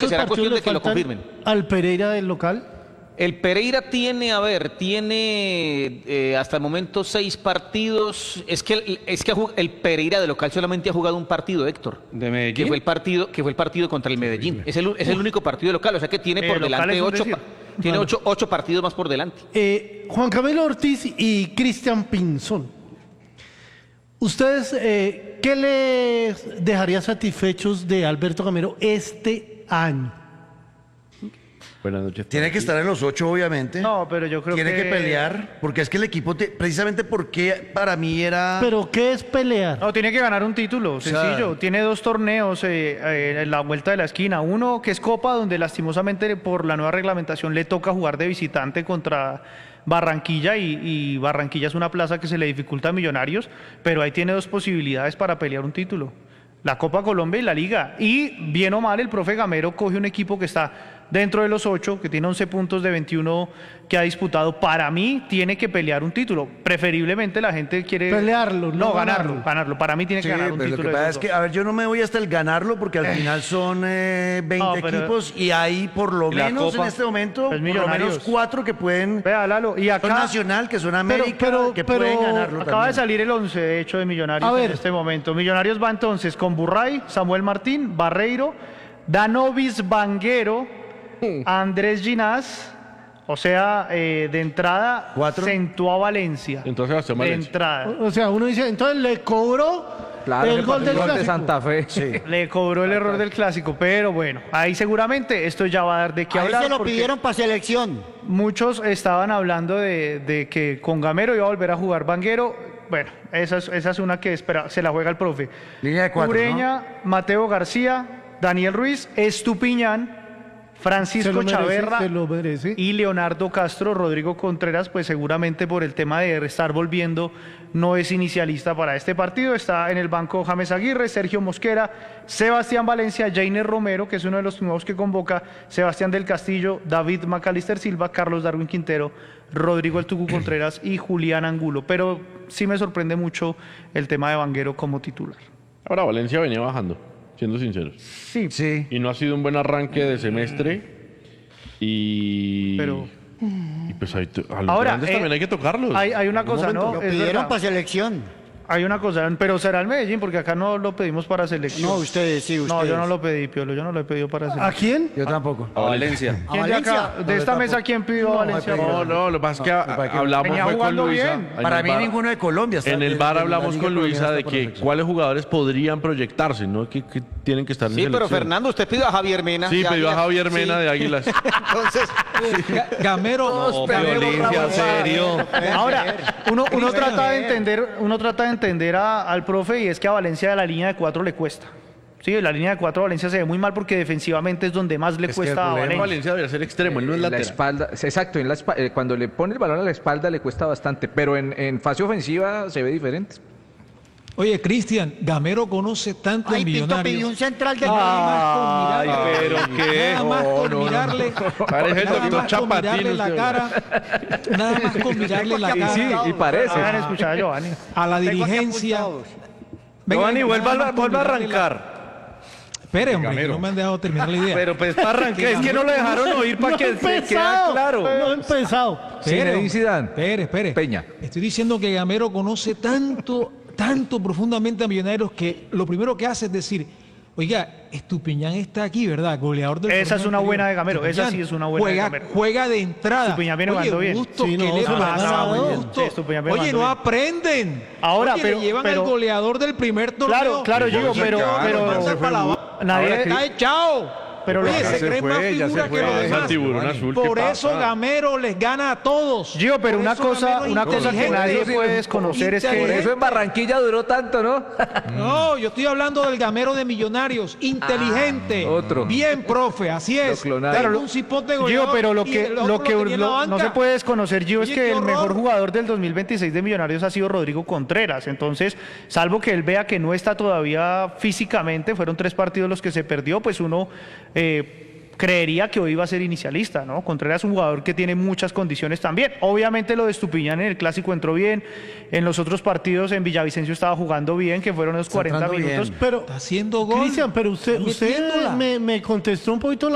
será cuestión de que lo confirmen. ¿Al Pereira del local? El Pereira tiene hasta el momento 6 partidos. Es que el Pereira de local solamente ha jugado un partido, Héctor. ¿De Medellín? Que fue el partido contra el Medellín. Es el único partido local, o sea que tiene por delante 8 partidos más por delante. Juan Camilo Ortiz y Cristian Pinzón. ¿Ustedes qué les dejaría satisfechos de Alberto Gamero este año? Buenas noches. Tiene que estar en los 8, obviamente. No, pero yo creo Tiene que pelear, porque es que el equipo, precisamente porque para mí era... ¿Pero qué es pelear? No, tiene que ganar un título, sencillo. Tiene 2 torneos en la vuelta de la esquina. Uno que es Copa, donde lastimosamente por la nueva reglamentación le toca jugar de visitante contra Barranquilla y Barranquilla es una plaza que se le dificulta a Millonarios, pero ahí tiene 2 posibilidades para pelear un título. La Copa Colombia y la Liga. Y bien o mal, el profe Gamero coge un equipo que está dentro de los 8, que tiene 11 puntos de 21 que ha disputado. Para mí tiene que pelear un título. Preferiblemente la gente quiere... Pelearlo, no ganarlo. Para mí tiene que ganar un título. Lo que pasa es que, a ver, yo no me voy hasta el ganarlo porque al final son 20 equipos y hay por lo menos en este momento pues por lo menos 4 que pueden... Vea, Lalo, y acá... Son Nacional, que son América, que pueden ganarlo acaba también. de salir el 11, de hecho, de Millonarios en este momento. Millonarios va entonces con Burray, Samuel Martín, Barreiro, Danovis Vanguero, Andrés Ginás, o sea, de entrada, 4. sentó a Valencia. Entonces Sebastián Valencia. De entrada. O sea, uno dice, entonces le cobró el gol del clásico. de Santa Fe. Sí. Le cobró el error del clásico, pero bueno, ahí seguramente esto ya va a dar de qué hablar. Ahí se lo porque pidieron para selección. muchos estaban hablando de que con Gamero iba a volver a jugar Vanguero. Bueno, esa es una que se la juega el profe. Línea de 4, Ureña, Mateo García, Daniel Ruiz, Estupiñán, Francisco Chaverra se lo merece. y Leonardo Castro. Rodrigo Contreras, pues seguramente por el tema de estar volviendo, no es inicialista para este partido. Está en el banco James Aguirre, Sergio Mosquera, Sebastián Valencia, Jainer Romero, que es uno de los nuevos que convoca, Sebastián del Castillo, David Macalister Silva, Carlos Darwin Quintero, Rodrigo El Tucu Contreras y Julián Angulo. Pero sí me sorprende mucho el tema de Vanguero como titular. Ahora Valencia venía bajando, siendo sinceros. Sí. Y no ha sido un buen arranque de semestre. Y pues a los Ahora, grandes también hay que tocarlos. Hay una cosa, ¿no? Lo Es pidieron verdad. para selección. Hay una cosa, pero será el Medellín, porque acá no lo pedimos para selección. No, ustedes, sí, ustedes. No, yo no lo pedí, Piolo, yo no lo he pedido para ¿A selección. quién? Yo tampoco. A Valencia. ¿A ¿Quién de Valencia? acá, de esta mesa, quién pidió a Valencia? No, lo que pasa es que hablamos venía fue con jugando Luisa. bien. En Para el mí bar- ninguno de Colombia está. En el de bar la hablamos Liga con Luisa Colombiana de está por que selección. cuáles jugadores podrían proyectarse, ¿no? Que tienen que estar en Sí, pero selección. Fernando, usted pidió a Javier Mena. Sí, de pidió a Águilas. Javier Mena Sí. de Águilas. Entonces, Gamero, Violencia, serio. Ahora, uno trata de entender al profe, y es que a Valencia de la línea de 4 le cuesta. Sí, la línea de 4 a Valencia se ve muy mal porque defensivamente es donde más le Es que cuesta el a problema Valencia. Valencia debería ser extremo, él no es en la lateral. espalda, exacto, cuando le pone el balón a la espalda le cuesta bastante, pero en fase ofensiva se ve diferente. Oye, Cristian, Gamero conoce tanto Ay, a Pinto pidió Millonarios. un central de Ay, pero qué. Nada más con mirarle, Parece el nada doctor más con Chapatín, mirarle la usted. cara, nada más con mirarle la cara Y parece. Hagan escuchar a Giovanni. a la dirigencia. Venga, Giovanni, nada vuelva más a con mirarle arrancar. Espere, hombre, que no me han dejado terminar la idea. Pero pues para arrancar, es que no lo dejaron oír para que se quede claro. No he empezado. Zinedine Zidane. Espere. Peña. Estoy diciendo que Gamero conoce tanto profundamente a Millonarios que lo primero que hace es decir, oiga, Estupiñán está aquí, ¿verdad? Goleador del Esa es torneo una buena anterior. de Gamero, esa Estupiñán sí es una buena de Gamero. Juega de entrada. Estupiñán viene Oye, jugando bien. Gusto, Sí, ¿qué no, le se lo pasa? ganaba muy bien. Gusto? Sí, Estupiñán viene Oye, jugando no bien. aprenden. Ahora, Oye, pero- le llevan pero- al goleador del primer torneo. Claro, Diego, pero nadie Está echado. Pero Oye, ya se se cree más figura que los Esa demás. tiburón azul. Por ¿qué eso pasa? Gamero les gana a todos. Gio, pero Por una eso cosa Gamero que inteligente. nadie puede desconocer es Por que eso en Barranquilla duró tanto, ¿no? No, yo estoy hablando del Gamero de Millonarios, inteligente, otro. bien profe, así es. Lo clonaron. Tengo un cipote Gio, goleador pero lo y que, el otro lo que tenía en la no banca. se puede desconocer, Gio, es Oye, que qué el horror. mejor jugador del 2026 de Millonarios ha sido Rodrigo Contreras. Entonces, salvo que él vea que no está todavía físicamente, fueron 3 partidos los que se perdió, pues uno creería que hoy iba a ser inicialista, ¿no? Contreras es un jugador que tiene muchas condiciones también. Obviamente lo de Estupiñán en el Clásico entró bien, en los otros partidos en Villavicencio estaba jugando bien, que fueron los 40 entrando minutos. bien. Pero, Está haciendo gol. Cristian, pero usted Está metiéndola. me contestó un poquito